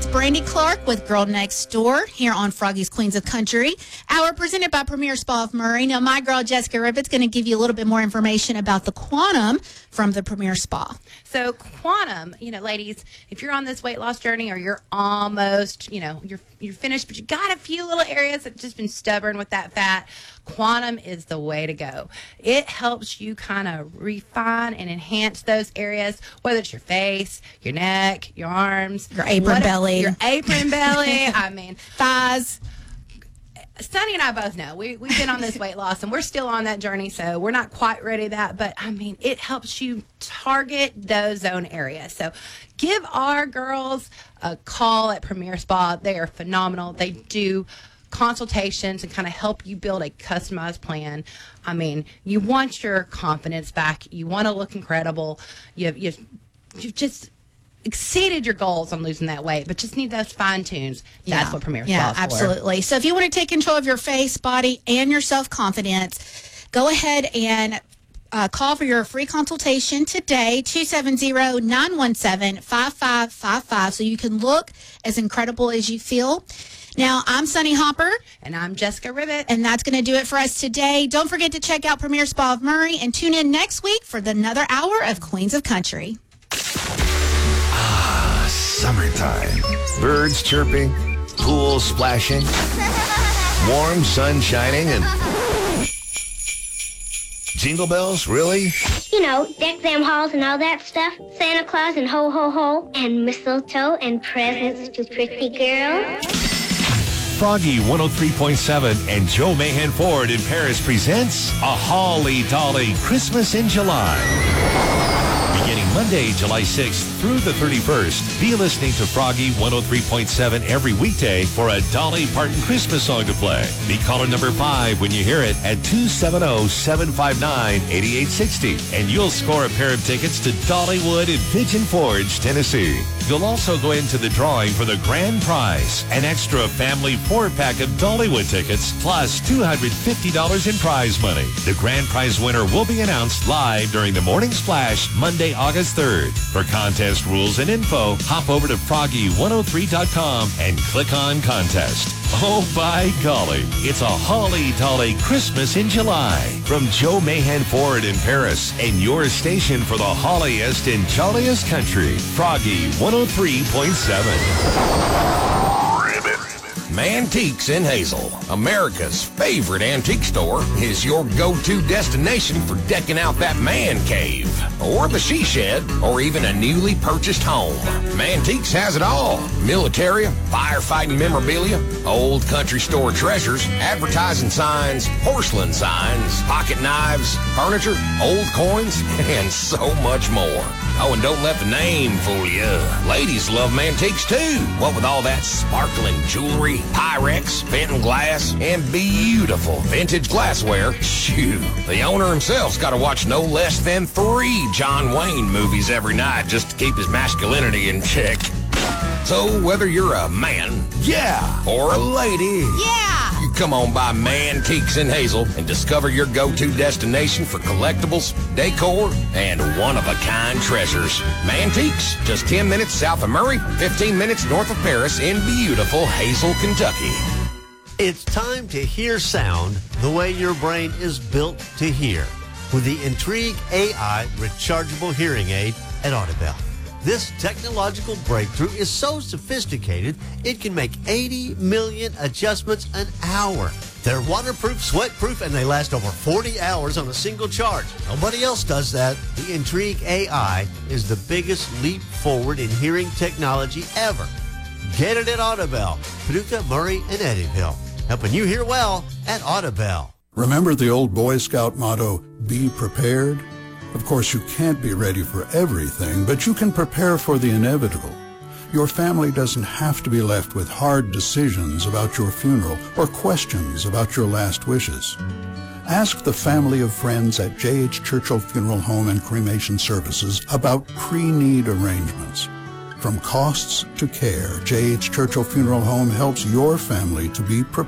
Brandy Clark with Girl Next Door here on Froggy's Queens of Country. Hour presented by Premier Spa of Murray. Now, my girl Jessica Ribbett's going to give you a little bit more information about the Quantum from the Premier Spa. So Quantum, ladies, if you're on this weight loss journey or you're almost, you're finished, but you got a few little areas that just been stubborn with that fat, Quantum is the way to go. It helps you kind of refine and enhance those areas, whether it's your face, your neck, your arms, your apron belly. Your apron belly, thighs. Sonny and I both know we've been on this weight loss and we're still on that journey, so we're not quite ready to that, but it helps you target those zone areas. So give our girls a call at Premier Spa. They are phenomenal. They do consultations and kind of help you build a customized plan. You want your confidence back. You want to look incredible. You've just exceeded your goals on losing that weight, but just need those fine tunes. That's what Premier Spa is for. Absolutely. So if you want to take control of your face, body, and your self-confidence, go ahead and call for your free consultation today, 270-917-5555, so you can look as incredible as you feel. Now, I'm Sunny Hopper. And I'm Jessica Ribbett. And that's going to do it for us today. Don't forget to check out Premier Spa of Murray and tune in next week for another hour of Queens of Country. Summertime. Birds chirping, pool splashing, warm sun shining, and jingle bells, really? Deck them halls and all that stuff. Santa Claus and ho ho ho, and mistletoe and presents to pretty girls. Froggy 103.7 and Joe Mahan Ford in Paris presents A Holly Dolly Christmas in July. Beginning Monday, July 6th through the 31st, be listening to Froggy 103.7 every weekday for a Dolly Parton Christmas song to play. Be caller number 5 when you hear it at 270-759-8860, and you'll score a pair of tickets to Dollywood in Pigeon Forge, Tennessee. You'll also go into the drawing for the grand prize, an extra family 4-pack of Dollywood tickets, plus $250 in prize money. The grand prize winner will be announced live during the Morning Splash, Monday, August 3rd. For contest rules and info, hop over to Froggy103.com and click on Contest. Oh, by golly, it's a Holly Dolly Christmas in July. From Joe Mahan Ford in Paris and your station for the holliest and jolliest country, Froggy 103.7. Mantiques in Hazel, America's favorite antique store, is your go-to destination for decking out that man cave, or the she shed, or even a newly purchased home. Mantiques has it all. Military, firefighting memorabilia, old country store treasures, advertising signs, porcelain signs, pocket knives, furniture, old coins, and so much more. Oh, and don't let the name fool you. Ladies love Mantiques too. What with all that sparkling jewelry, Pyrex, Benton glass, and beautiful vintage glassware, shoo, the owner himself's got to watch no less than 3 John Wayne movies every night just to keep his masculinity in check. So whether you're a man, or a lady, you come on by Mantiques in Hazel and discover your go-to destination for collectibles, decor, and one-of-a-kind treasures. Mantiques, just 10 minutes south of Murray, 15 minutes north of Paris in beautiful Hazel, Kentucky. It's time to hear sound the way your brain is built to hear with the Intrigue AI rechargeable hearing aid at Audibel. This technological breakthrough is so sophisticated, it can make 80 million adjustments an hour. They're waterproof, sweatproof, and they last over 40 hours on a single charge. Nobody else does that. The Intrigue AI is the biggest leap forward in hearing technology ever. Get it at Audibel, Paducah, Murray, and Eddyville. Helping you hear well at Audibel. Remember the old Boy Scout motto, be prepared? Of course, you can't be ready for everything, but you can prepare for the inevitable. Your family doesn't have to be left with hard decisions about your funeral or questions about your last wishes. Ask the family of friends at J.H. Churchill Funeral Home and Cremation Services about pre-need arrangements. From costs to care, J.H. Churchill Funeral Home helps your family to be prepared